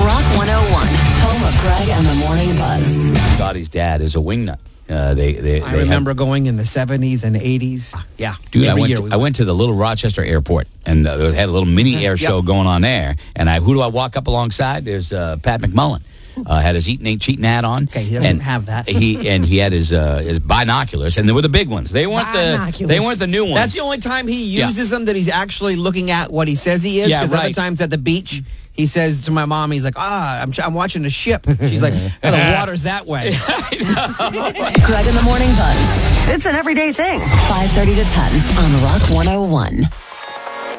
Rock 101, home of Greg and the Morning Buzz. Scotty's dad is a wingnut. I remember going in the 70s and 80s. Yeah. Dude, every I went to the Little Rochester Airport, and they had a little mini air show going on there. And who do I walk up alongside? There's Pat McMullen. Had his Eatin' Ain't Cheatin' hat on. Okay, he doesn't have that. He had his binoculars, and they were the big ones. They weren't the new ones. That's the only time he uses them that he's actually looking at what he says he is. Yeah, because other times at the beach, he says to my mom, he's like, I'm watching a ship. She's like, the water's that way. Greg and the Morning Buzz. It's an everyday thing. 5:30 to 10 on Rock 101.